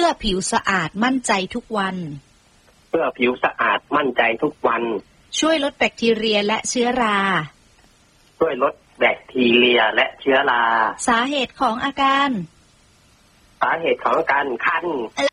ผิวสะอาดมั่นใจทุกวันเพื่อผิวสะอาดมั่นใจทุกวันช่วยลดแบคทีเรียและเชื้อราช่วยลดแบคทีเรียและเชื้อราสาเหตุของอาการคัน